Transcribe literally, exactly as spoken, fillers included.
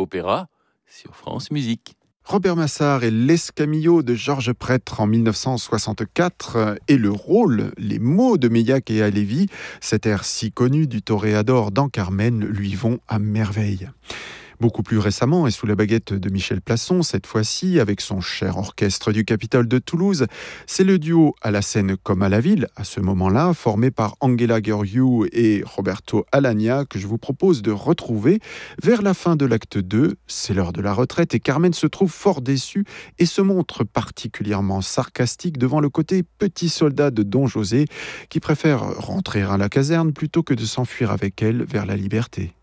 opéra sur France Musique. Robert Massard et l'Escamillo de Georges Prêtre en mille neuf cent soixante-quatre et le rôle, les mots de Meillac et Halévy, cet air si connu du toréador dans Carmen, lui vont à merveille. Beaucoup plus récemment, et sous la baguette de Michel Plasson, cette fois-ci, avec son cher orchestre du Capitole de Toulouse, c'est le duo à la scène comme à la ville, à ce moment-là, formé par Angela Gheorghiu et Roberto Alagna, que je vous propose de retrouver vers la fin de l'acte deux. C'est l'heure de la retraite et Carmen se trouve fort déçue et se montre particulièrement sarcastique devant le côté petit soldat de Don José, qui préfère rentrer à la caserne plutôt que de s'enfuir avec elle vers la liberté.